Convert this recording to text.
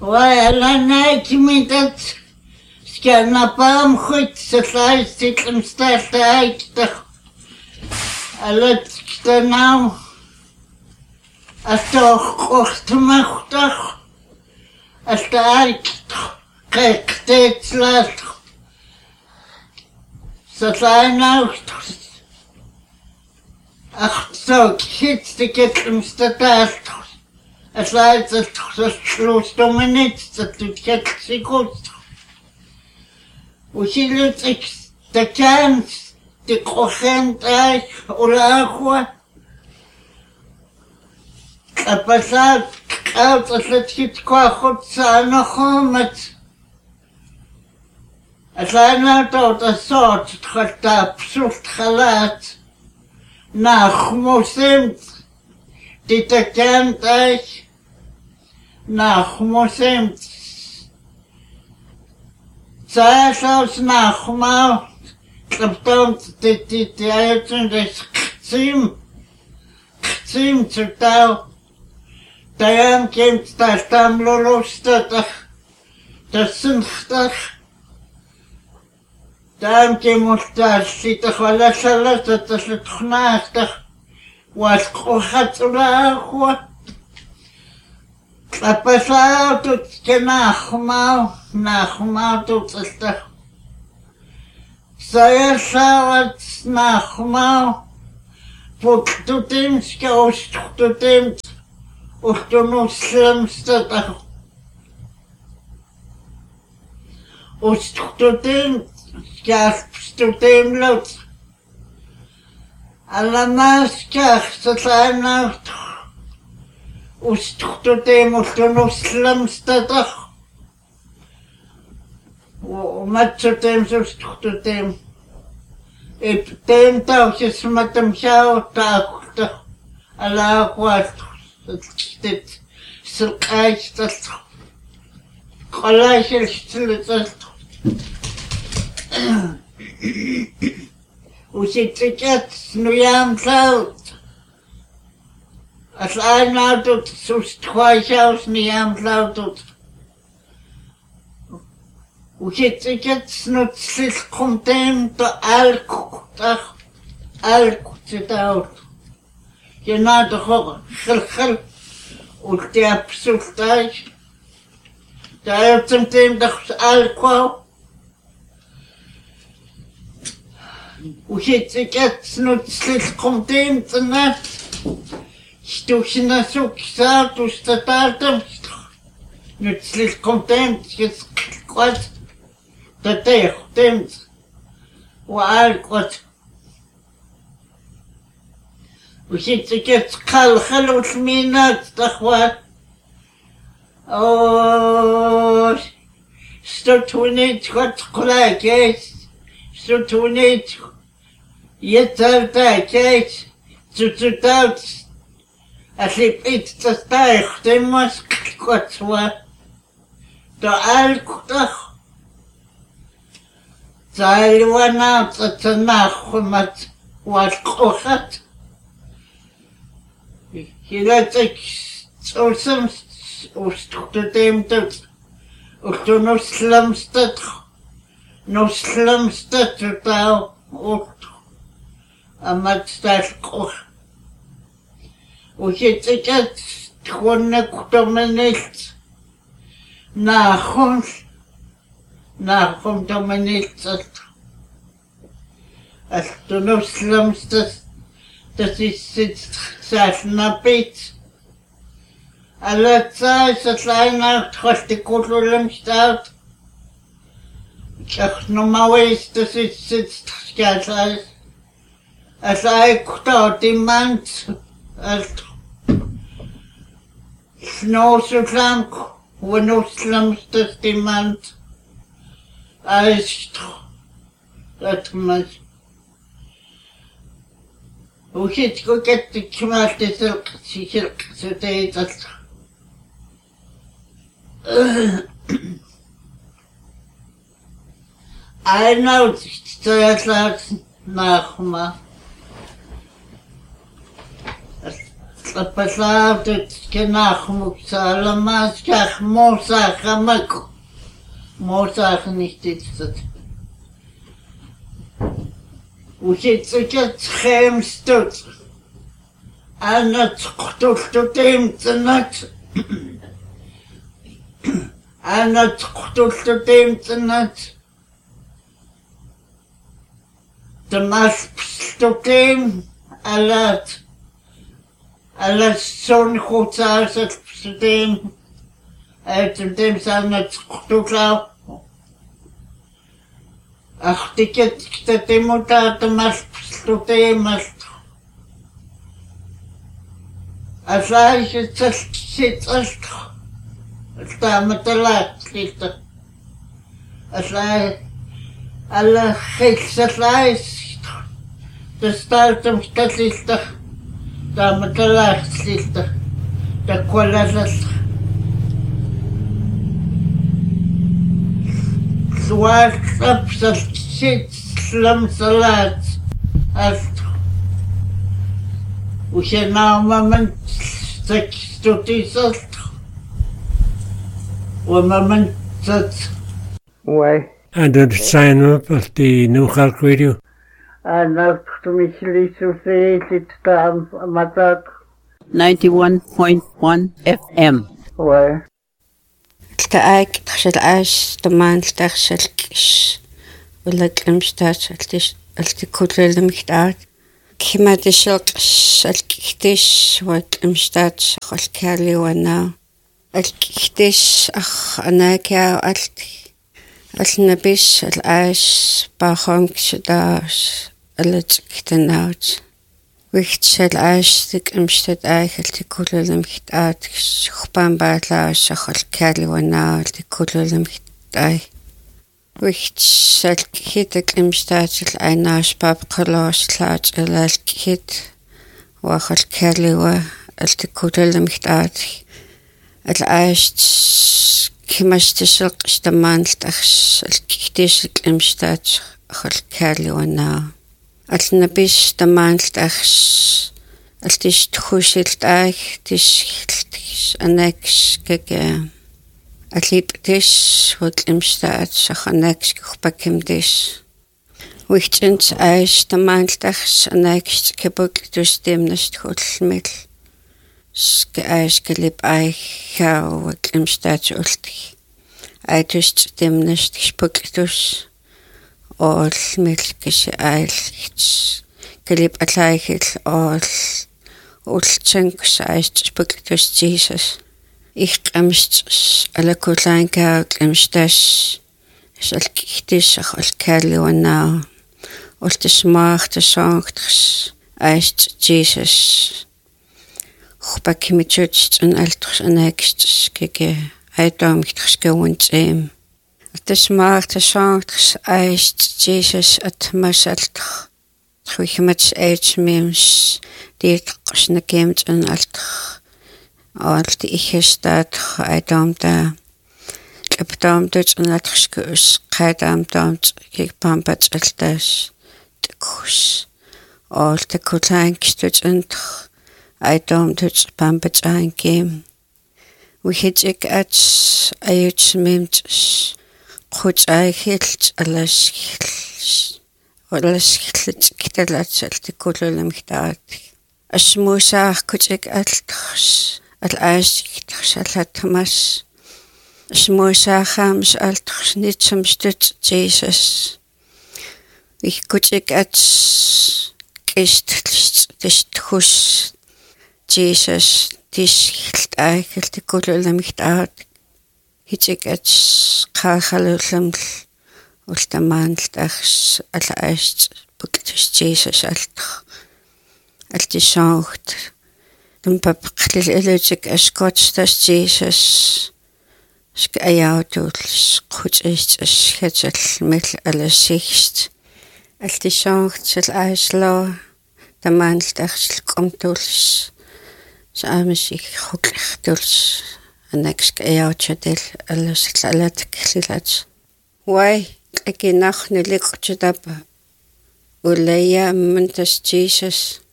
Вайланайкимитат сканапам хоть сослайститлым стартайктах. Алат кстанам астохохтмахтах астаарктах кэктэцлах сослайнаухтах ахтсок хитстикэтлым статалтах. Аслайцах сослустоминитсат туткатсикут. Усилицик такан тикохентай улаахуа. Апасат каутаслатхиткуахут саанахомат. Аслайнаатаута соот тхалтаапсулт халаат. Нахмусимт титакантай. Нахмусимт. Цаашаус нахмау. Клаптон титиаятун дэс кцим цутау. Таян кемт тастам лолустатах. Тасынхтах. Таам кемултааллитах валасалатат таслутхнаахтах. Уалқохатулаахуа. Клапасаутут нахмаутут алта. Саясават нахмау. Пуктутимска устухтутимт. Устунуслэмстатах. Устухтутимт. Скафстутимлут. Аламасках сатаанаут устухтутим устунуслэмстатах матчутим сустухтутим эптем таусисматам саутаахта алаахуат сэтт сэлкайстат колайсэлстэлэт Уситикет нуямтлаут. Аслайнаутут сустхуайсаус нуямтлаутут. Уситикет снутслилкумтем то алкутах. Алкутитаут. Янадо хо хэл ултиапсултай. Таятсэмтэм дахс алкуау. Уситикет снутслилкумтем стушинасук саатустатаатам нутслилкумтем скват татехтем уалкват уситикет калхалулминат тахва о стотунит хотклакес стотунит Ятартакейс, цуцутаут, аслипит тастаих, ты мозг котсва, то алкутах, цаливанаут, ацанахумат, уалкохат, хилатик, цусам, устухтутемтут, ухтунусламстат, нусламстат, утау, аматсталкох уситикет тхоннактоманилт нахум томанилт астунусламстас тасиссит саалнапит алатсай сатлайнарт хостикуллуламстаут чахномавэс тасиссит скалсай Аслайктаутиммант алт сноусутланк ванусламстастиммант аистр атмас ухитко кэттикмаалтисэл сихирк сэтэйтал айнаут стоятлаат нахма Tapaladet kenachmuksaalamas kach mosachamak. Mosach nicht jetzt. Usitzikat chemstut. Anat qtultutimtsanat. Anat qtultutimtsanat. Tamas pstutim alat. Alat son khutsasat pstutim. Tutim sanat qtulaw. Achtiket ktatimota tamas pstutim alt. Asaj sit alt. Stamatala slita. Asaj alla khilsalais. Det startum statlista. Stamatala slita. Da kwalasas. Swart upsal sit slam salat. Alt. وشنا من تكستوتي صلت وما من تت Why? And the sign up of the New York Radio. أنا كنت مثلي سوسيتي تام مطاط 91.1 FM. Why? تاك تخشل عاش تمان تخشلكش ولا كلمشتاش التكل المحتاج كما تشلقش الكتش والكلمشتاش الكالي وانا الكتش أخ أنا كا النبيش العاش باخم كشداش التكتناوت ويختش العاش تك امشتد آيك التكل المحتاج خبان باتلاش أخ الكالي وانا التكل المحتاج ويختش الكيت المشتاج العيناش باب قلاش تلاج إلى الكيت واخ الكالي والتكل المحتاج العاش كما استشلق اشتمان تخش الكيتيش المشتاج أخ الكالي وانا النبيش تمان تخش التش تخوش التاك تش أناكش كجا أتليب ديش والمشتاج أخناكش كخبكم ديش ويختنت عايش تمان تخش أناكش كبوك دوش ديمنش تخوت المثل عايش كليب آي خاو والمشتاج أولتي آي دوش ديمنش تخبوك دوش أول مثل كشي آي كليب أتلايكل أول أولتشنكش عايش تخبوك دوش جيسس Ich klemst alle Kutlein klemstas الكيتيش أخ الكالي وانا والتسماخ تسانكتخس ايست جيسس خباكي ميتشوتش ان التخس اناكستس كيكي ايدام كتخس كوانتسيم التسماخ تسانكتخس ايست جيسس اتمسلتخ تخويخمتس ايتس ميمس ديتقش نكيمت ان التخ أولت إخستات خايدام دا كبدام دوت ناتخش كوس خايدام دامت كيك بامبات التاش تكوس أولت كوتان كستوت انتخ أيدام دوت بامبات آنكيم ويهتك أتس أيوتس ميمتس قوت آيخيلت ألاسكيلت ولاسكيلت كتلات التكولو لمكتات أسموساخ كوتك ألتخش العاش تخشلها تمس اسموسا خامس التخش نتسمستت جيسس ويكوتك أتس كيستخش جيسس تيسكلت آيكلت كولو لمكتات هيتك أتس قاخلو لمل والتمان تخش العاش بكتش جيسس التخ التشاوت دم بقلل إلوجك أشكوتش تاش جيسس شك أياوتولش قوت إيش خجل مثل ألسيخست التشاوت العاش لا تمان تخش القمتولش سامشي خلق دولش أنك شك أياوتشدل ألسيخ ألاتك للات واي أكي ناخن لك جدب وليا من تاش جيسس